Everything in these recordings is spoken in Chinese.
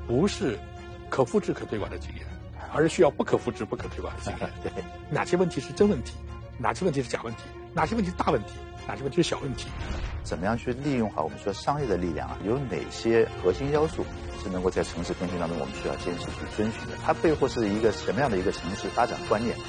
不是可复制可推广的经验，而是需要不可复制不可推广的经验。 对， 哪些问题是真问题，哪些问题是假问题，哪些问题是大问题，哪些问题是小问题。 怎么样去利用好我们说商业的力量啊？有哪些核心要素是能够在城市更新当中我们需要坚持去遵循的？它背后是一个什么样的一个城市发展观念？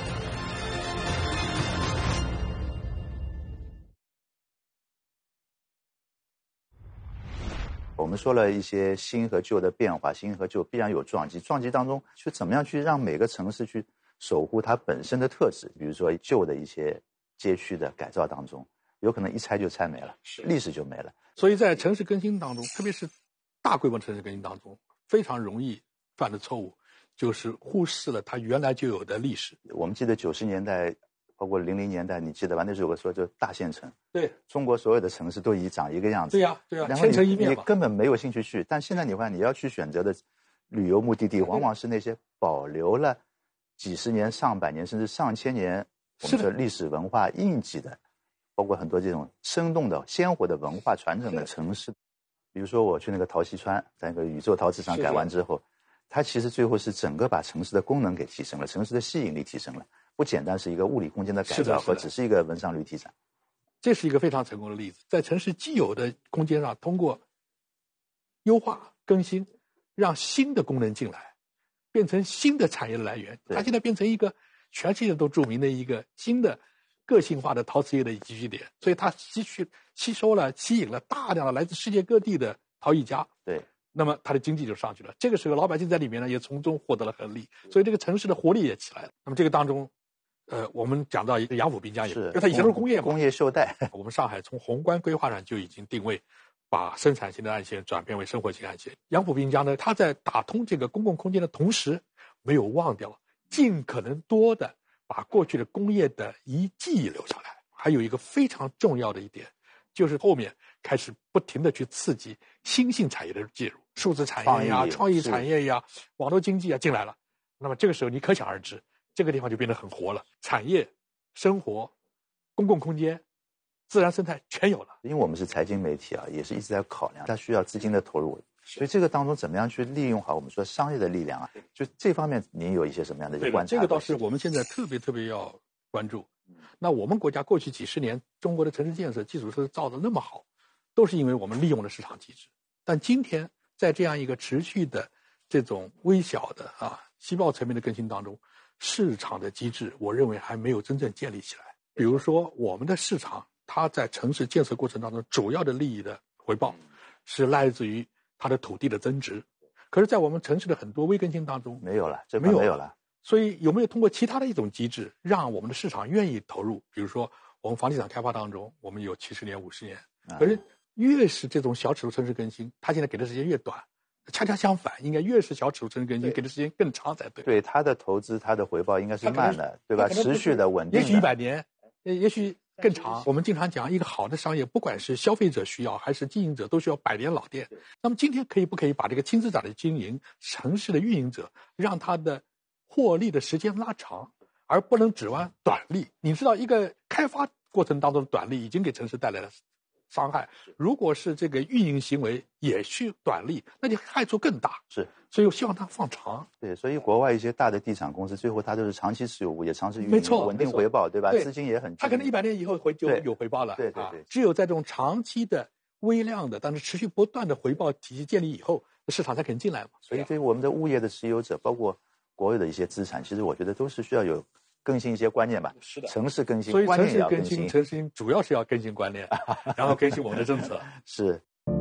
我们说了一些新和旧的变化，新和旧必然有撞击，撞击当中去怎么样去让每个城市去守护它本身的特质？比如说旧的一些街区的改造当中，有可能一拆就拆没了，历史就没了。 所以在城市更新当中，特别是大规模城市更新当中，非常容易犯的错误就是忽视了它原来就有的历史。 我们记得90年代包括00年代，你记得吧？那时候有个说就大县城， 对， 中国所有的城市都长一个样子。 对呀，对呀， 然后千城一面你根本没有兴趣去。但现在你看，你要去选择的旅游目的地，往往是那些保留了几十年、上百年甚至上千年我们说历史文化印记的，包括很多这种生动的、鲜活的文化传承的城市。比如说我去那个陶溪川，在那个宇宙陶瓷厂改完之后，它其实最后是整个把城市的功能给提升了，城市的吸引力提升了。不简单是一个物理空间的改造和只是一个文商旅体展， 这是一个非常成功的例子。在城市既有的空间上，通过优化更新，让新的功能进来，变成新的产业的来源。它现在变成一个全世界都著名的一个新的个性化的陶瓷业的集聚点，所以它吸收了、吸引了大量的来自世界各地的陶艺家。 对。 那么它的经济就上去了。这个时候，老百姓在里面呢，也从中获得了红利，所以这个城市的活力也起来了。那么这个当中。我们讲到一个杨府滨江也，因为它以前是工业嘛， 工业袖带。 我们上海从宏观规划上就已经定位，把生产型的岸线转变为生活型岸线。杨府滨江呢，它在打通这个公共空间的同时，没有忘掉尽可能多的把过去的工业的遗迹留下来。还有一个非常重要的一点，就是后面开始不停的去刺激新兴产业的介入，数字产业呀、创意产业呀、网络经济啊进来了。那么这个时候你可想而知。这个地方就变得很活了，产业、生活、公共空间、自然生态全有了。 因为我们是财经媒体啊，也是一直在考量它需要资金的投入，所以这个当中怎么样去利用好我们说商业的力量啊？就这方面您有一些什么样的观察？ 这个倒是我们现在特别要关注。那我们国家过去几十年中国的城市建设基础设施造得那么好，都是因为我们利用了市场机制。但今天在这样一个持续的这种微小的细胞层面的更新当中，市场的机制，我认为还没有真正建立起来。比如说，我们的市场，它在城市建设过程当中，主要的利益的回报是来自于它的土地的增值。可是，在我们城市的很多微更新当中， 没有了，这没有了。 所以，有没有通过其他的一种机制，让我们的市场愿意投入？比如说，我们房地产开发当中，我们有70年、50年，可是越是这种小尺度城市更新，它现在给的时间越短。恰恰相反，应该越是小尺度城市更新，给的时间更长才对。 对，它的投资，它的回报应该是慢的，对吧？持续的、稳定的。 也许100年，也许更长。我们经常讲，一个好的商业，不管是消费者需要还是经营者，都需要百年老店。那么今天不可以把这个亲资长的经营、城市的运营者，让他的获利的时间拉长，而不能指望短利。你知道，一个开发过程当中的短利已经给城市带来了伤害，如果是这个运营行为也去短利，那就害处更大。 是， 所以我希望它放长。 对，所以国外一些大的地产公司，最后它都是长期持有物业、长期运营，稳定回报，对吧？资金也很， 它可能100年以后就有回报了。 对。 只有在这种长期的、微量的，但是持续不断的回报体系建立以后，市场才肯进来嘛。 所以对于我们的物业的持有者，包括国有的一些资产，其实我觉得都是需要有更新一些观念吧。 是的， 城市更新， 所以观念也要更新。 城市主要是要更新观念，然后更新我们的政策。 是。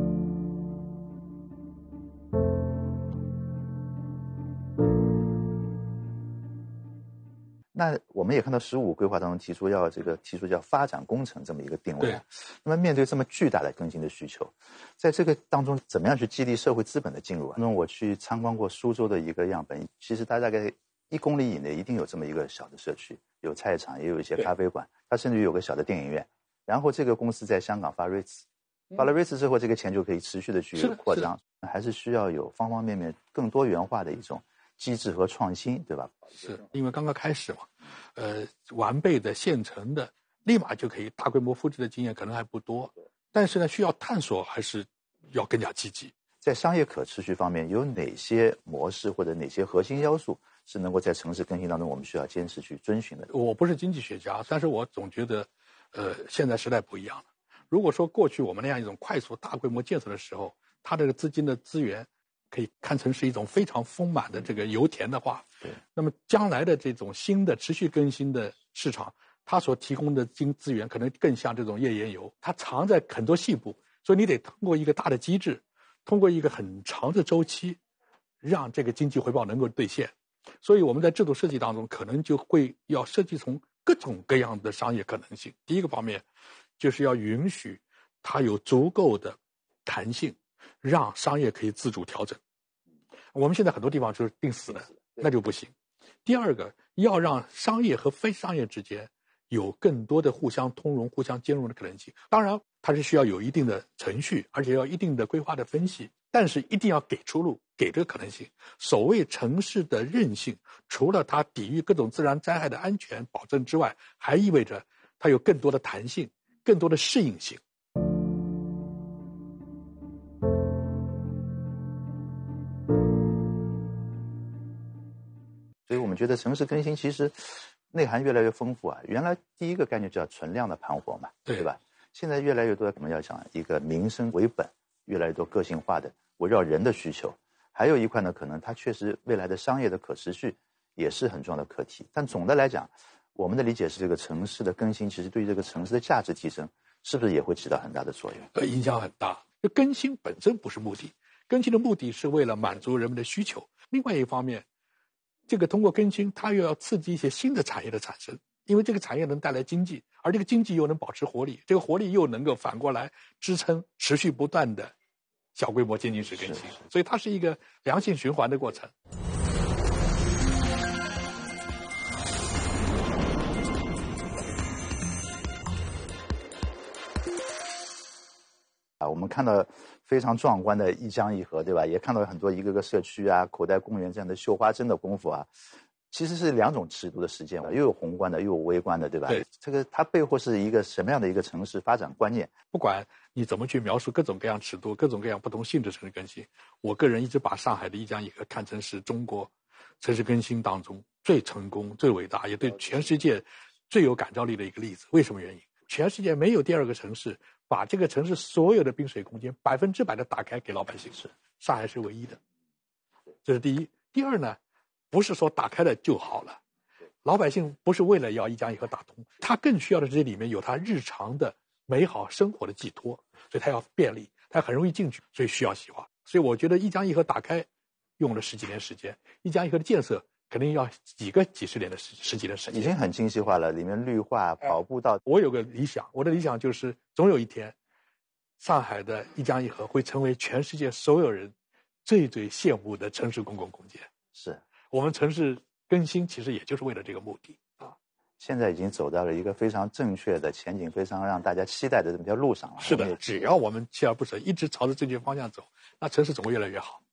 那我们也看到15规划当中提出叫发展工程这么一个定位。那么面对这么巨大的更新的需求，在这个当中怎么样去激励社会资本的进入？那我去参观过苏州的一个样本，其实它大概1公里以内一定有这么一个小的社区，有菜场，也有一些咖啡馆，它甚至于有个小的电影院。然后这个公司在香港发 REITs， 发了 REITs 之后，这个钱就可以持续的去扩张，还是需要有方方面面更多元化的一种机制和创新，对吧？ 是因为刚刚开始嘛，完备的现成的立马就可以大规模复制的经验可能还不多，但是呢，需要探索还是要更加积极。 在商业可持续方面，有哪些模式或者哪些核心要素是能够在城市更新当中我们需要坚持去遵循的？ 我不是经济学家，但是我总觉得，现在时代不一样了。如果说过去我们那样一种快速大规模建设的时候，它这个资金的资源可以看成是一种非常丰满的这个油田的话， 对， 那么将来的这种新的持续更新的市场，它所提供的资源可能更像这种页岩油，它藏在很多细部，所以你得通过一个大的机制，通过一个很长的周期，让这个经济回报能够兑现。所以我们在制度设计当中，可能就会要设计从各种各样的商业可能性。第一个方面，就是要允许它有足够的弹性，让商业可以自主调整。我们现在很多地方就是定死的，那就不行。第二个，要让商业和非商业之间有更多的互相通融、互相兼容的可能性。当然，它是需要有一定的程序，而且要一定的规划的分析，但是一定要给出路，给这个可能性。所谓城市的韧性，除了它抵御各种自然灾害的安全保证之外，还意味着它有更多的弹性，更多的适应性。 所以我们觉得城市更新其实内涵越来越丰富啊。原来第一个概念叫存量的盘活嘛，对吧？现在越来越多我们要讲一个民生为本，越来越多个性化的围绕人的需求。还有一块呢，可能它确实未来的商业的可持续也是很重要的课题。但总的来讲，我们的理解是这个城市的更新其实对于这个城市的价值提升是不是也会起到很大的作用？ 影响很大。这更新本身不是目的，更新的目的是为了满足人们的需求。另外一方面，这个通过更新，它又要刺激一些新的产业的产生，因为这个产业能带来经济，而这个经济又能保持活力，这个活力又能够反过来支撑持续不断的小规模渐进式更新，所以它是一个良性循环的过程。 我们看到非常壮观的一江一河，对吧？也看到很多一个个社区啊、口袋公园这样的绣花针的功夫啊，其实是两种尺度的实践，又有宏观的，又有微观的，对吧？ 对， 这个它背后是一个什么样的一个城市发展观念？ 不管你怎么去描述各种各样尺度、各种各样不同性质城市更新，我个人一直把上海的一江一河看成是中国城市更新当中最成功、最伟大，也对全世界最有感召力的一个例子。为什么原因？全世界没有第二个城市把这个城市所有的滨水空间100%的打开给老百姓，上海是唯一的。这是第一。第二呢，不是说打开了就好了，老百姓不是为了要一江一河打通，他更需要的是这里面有他日常的美好生活的寄托，所以他要便利，他很容易进去，所以需要细化。所以我觉得一江一河打开用了10几年时间，一江一河的建设肯定要几十年的十几年时间， 已经很精细化了，里面绿化、跑步道。 我有个理想，我的理想就是总有一天，上海的一江一河会成为全世界所有人最最羡慕的城市公共空间。 是我们城市更新其实也就是为了这个目的啊。 现在已经走到了一个非常正确的前景，非常让大家期待的这么条路上了。 是的，只要我们锲而不舍，一直朝着正确方向走，那城市总会越来越好。